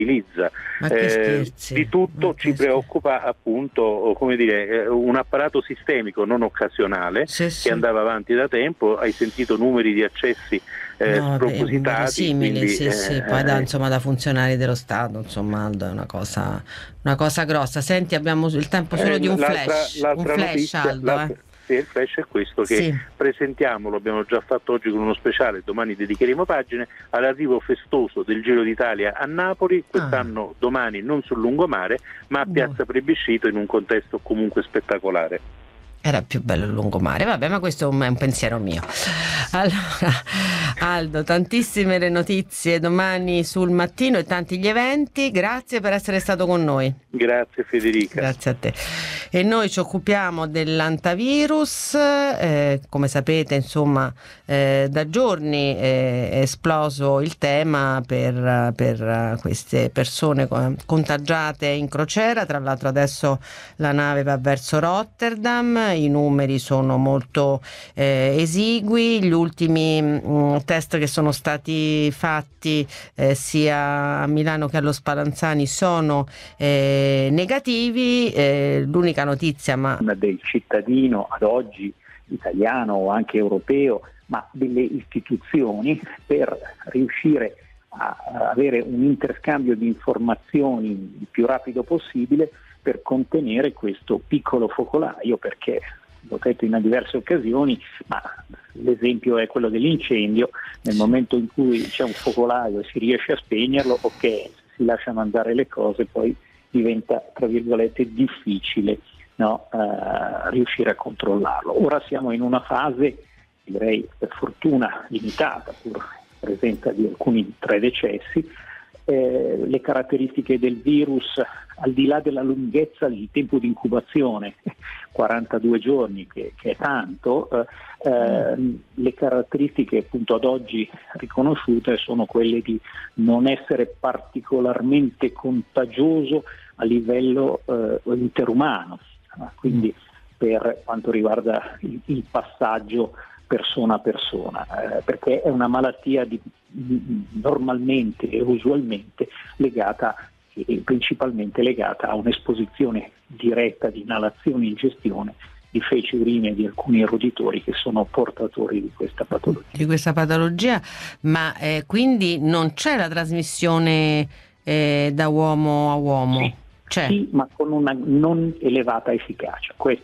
utilizza. Ma che scherzi. Di tutto Ma ci che preoccupa appunto, come dire, un apparato sistemico non occasionale Sì. che andava avanti da tempo. Hai sentito numeri di accessi spropositati, verosimili, quindi, sì. Poi da funzionari dello Stato, insomma, Aldo, è una cosa grossa. Senti, abbiamo il tempo solo di un flash, l'altra notizia, Aldo. sì, il flash è questo, che Sì. presentiamo, lo abbiamo già fatto oggi con uno speciale, domani dedicheremo pagine all'arrivo festoso del Giro d'Italia a Napoli, quest'anno domani non sul lungomare ma a Piazza Plebiscito, in un contesto comunque spettacolare. Era più bello il lungomare, vabbè, ma questo è un pensiero mio. Allora, Aldo, tantissime le notizie domani sul Mattino e tanti gli eventi. Grazie per essere stato con noi. Grazie Federica. Grazie a te. E noi ci occupiamo dell'antivirus, come sapete, insomma, da giorni è esploso il tema per queste persone contagiate in crociera. Tra l'altro adesso la nave va verso Rotterdam, i numeri sono molto esigui, gli ultimi test che sono stati fatti sia a Milano che allo Spallanzani sono negativi. L'unica notizia del cittadino ad oggi italiano o anche europeo, ma delle istituzioni, per riuscire a avere un interscambio di informazioni il più rapido possibile per contenere questo piccolo focolaio, perché l'ho detto in diverse occasioni, ma l'esempio è quello dell'incendio. Nel momento in cui c'è un focolaio e si riesce a spegnerlo, ok, si lasciano andare le cose, poi diventa, tra virgolette, difficile, no, riuscire a controllarlo. Ora siamo in una fase, direi per fortuna limitata, pur presenza di alcuni 3 decessi. Le caratteristiche del virus, al di là della lunghezza del tempo di incubazione, 42 giorni che è tanto, le caratteristiche appunto ad oggi riconosciute sono quelle di non essere particolarmente contagioso a livello interumano, quindi per quanto riguarda il passaggio persona a persona, perché è una malattia normalmente e usualmente legata, principalmente legata a un'esposizione diretta di inalazione e ingestione di feci, urine di alcuni roditori che sono portatori di questa patologia. Ma quindi non c'è la trasmissione da uomo a uomo? Sì, ma con una non elevata efficacia.